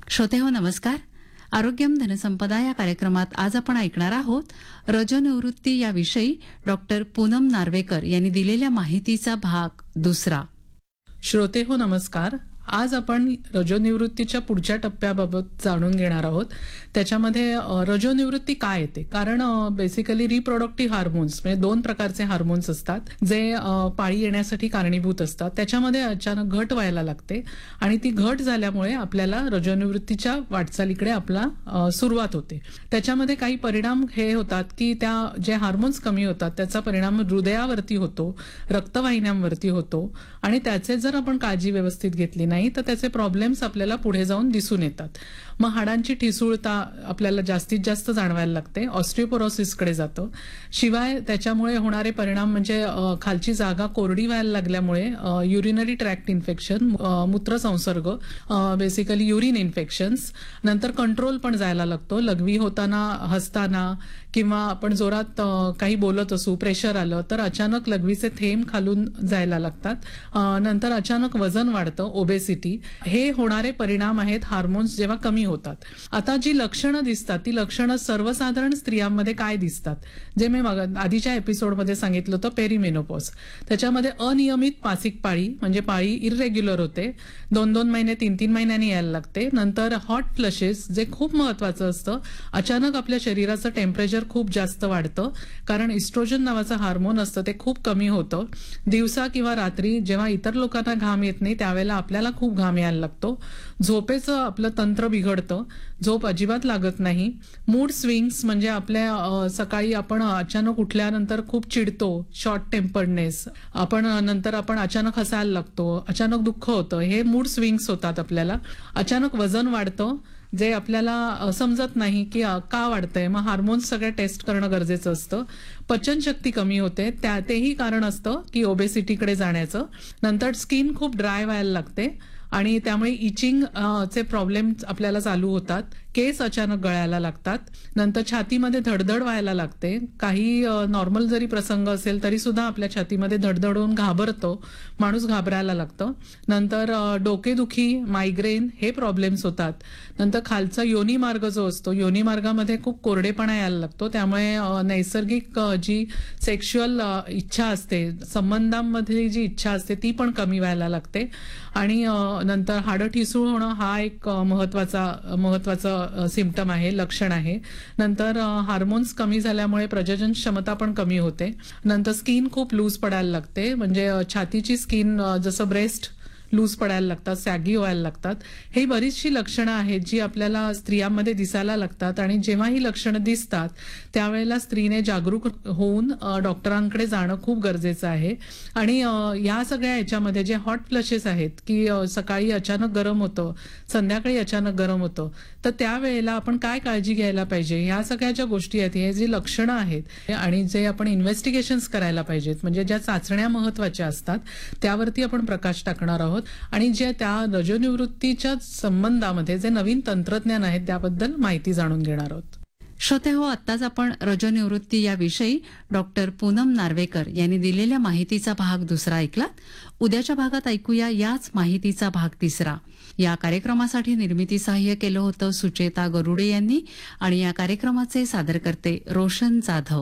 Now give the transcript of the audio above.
श्रोतेहो नमस्कार. आरोग्यम धनसंपदा या कार्यक्रमात आज आपण ऐकणार आहोत रजोनिवृत्ती याविषयी डॉक्टर पूनम नार्वेकर यांनी दिलेल्या माहितीचा भाग दुसरा. श्रोते हो नमस्कार. आज आपण रजोनिवृत्तीच्या पुढच्या टप्प्याबाबत जाणून घेणार आहोत. त्याच्यामध्ये रजोनिवृत्ती काय येते, कारण बेसिकली रिप्रोडक्टिव्ह हार्मोन्स म्हणजे 2 प्रकारचे हार्मोन्स असतात जे पाळी येण्यासाठी कारणीभूत असतात. त्याच्यामध्ये अचानक घट व्हायला लागते आणि ती घट झाल्यामुळे आपल्याला रजोनिवृत्तीच्या वाटचालीकडे आपला सुरुवात होते. त्याच्यामध्ये काही परिणाम हे होतात की त्या जे हार्मोन्स कमी होतात त्याचा परिणाम हृदयावरती होतो, रक्तवाहिन्यांवरती होतो आणि त्याचे जर आपण काळजी व्यवस्थित घेतली नाही तर त्याचे प्रॉब्लेम्स आपल्याला पुढे जाऊन दिसून येतात. मग हाडांची ठिसूळता आपल्याला जास्तीत जास्त जाणवायला लागते, ऑस्टिओपोरोसिसकडे जातं. शिवाय त्याच्यामुळे होणारे परिणाम म्हणजे खालची जागा कोरडी व्हायला लागल्यामुळे urinary tract infection, मूत्रसंसर्ग, basically urine infections, नंतर कंट्रोल पण जायला लागतो. लघवी होताना, हसताना किंवा आपण जोरात काही बोलत असू, प्रेशर आलं तर अचानक लघवीचे थेंब खालून जायला लागतात. नंतर अचानक वजन वाढतं, ओबेसिटी. हे होणारे परिणाम आहेत हार्मोन्स जेव्हा कमी होतात. आता जी लक्षणं दिसतात ती लक्षणं सर्वसाधारण स्त्रियांमध्ये काय दिसतात, जे मी आधीच्या एपिसोडमध्ये सांगितलं होतं, पेरिमेनोपॉज. त्याच्यामध्ये अनियमित मासिक पाळी म्हणजे पाळी इरेग्युलर होते, 2-2 महिने 3-3 महिन्यांनी यायला लागते. नंतर हॉट फ्लशेस, जे खूप महत्वाचं असतं. अचानक आपल्या शरीराचं टेम्परेचर खूप जास्त वाढतं कारण इस्ट्रोजन नावाचं हार्मोन असतं ते खूप कमी होतं. दिवसा किंवा रात्री जेव्हा इतर लोकांना घाम येत नाही त्यावेळेला आपल्याला खूप घाम यायला लागतो. झोपेचं आपलं तंत्र बिघडतं, झोप अजिबात लागत नाही. मूड स्विंग्स म्हणजे आपल्या सकाळी आपण अचानक उठल्यानंतर खूप चिडतो, शॉर्ट टेम्पर्डनेस, नंतर आपण अचानक हसायला लागतो, अचानक दुःख होतं. हे मूड स्विंग्स होतात आपल्याला. अचानक वजन वाढतं जे आपल्याला समजत नाही की का वाढतंय. मग हार्मोन्स सगळे टेस्ट करणं गरजेचं असतं. पचनशक्ती कमी होते, तेही कारण असतं की ओबेसिटीकडे जाण्याचं. नंतर स्किन खूप ड्राय व्हायला लागते आणि त्यामुळे इचिंग चे प्रॉब्लेम आपल्याला चालू होतात. केस अचानक गळायला लागतात. नंतर छातीमध्ये धडधड व्हायला लागते. काही नॉर्मल जरी प्रसंग असेल तरी सुद्धा आपल्या छातीमध्ये धडधड होऊन घाबरतो, माणूस घाबरायला लागतं. नंतर डोकेदुखी, मायग्रेन हे प्रॉब्लेम्स होतात. नंतर खालचा योनी मार्ग जो असतो, योनी मार्गामध्ये खूप कोरडेपणा यायला लागतो. त्यामुळे नैसर्गिक जी सेक्शुअल इच्छा असते, संबंधांमधली जी इच्छा असते ती पण कमी व्हायला लागते. आणि नंतर हाडं ठिसूळ होणं हा एक महत्वाचा सिम्पटम आहे, लक्षण आहे. नंतर हार्मोन्स कमी झाल्यामुळे प्रजनन क्षमता पण कमी होते. नंतर स्किन खूप लूज पडायला लागते, म्हणजे छातीची स्किन जसं ब्रेस्ट लूज पडायला लागतात, सॅगी व्हायला लागतात. ही बरीचशी लक्षणं आहेत जी आपल्याला स्त्रियांमध्ये दिसायला लागतात आणि जेव्हा ही लक्षणं दिसतात त्यावेळेला स्त्रीने जागरूक होऊन डॉक्टरांकडे जाणं खूप गरजेचं आहे. आणि या सगळ्या याच्यामध्ये जे हॉट फ्लशेस आहेत की सकाळी अचानक गरम होतं, संध्याकाळी अचानक गरम होतं, तर त्यावेळेला आपण काय काळजी घ्यायला पाहिजे, ह्या सगळ्या ज्या गोष्टी आहेत, हे जी लक्षणं आहेत आणि जे आपण इन्व्हेस्टिगेशन्स करायला पाहिजेत, म्हणजे ज्या चाचण्या महत्वाच्या असतात त्यावरती आपण प्रकाश टाकणार आहोत. आणि जे त्या रजोनिवृत्तीच्या संबंधामध्ये जे नवीन तंत्रज्ञान आहे त्याबद्दल माहिती जाणून घेणार आहोत. श्रोते हो, आत्ताच आपण रजोनिवृत्ती याविषयी डॉक्टर पूनम नार्वेकर यांनी दिलेल्या माहितीचा भाग दुसरा ऐकला. उद्याच्या भागात ऐकूया याच माहितीचा भाग तिसरा. या कार्यक्रमासाठी निर्मिती सहाय्य केलं होतं सुचेता गरुडे यांनी आणि या कार्यक्रमाचे सादरकर्ते रोशन जाधव.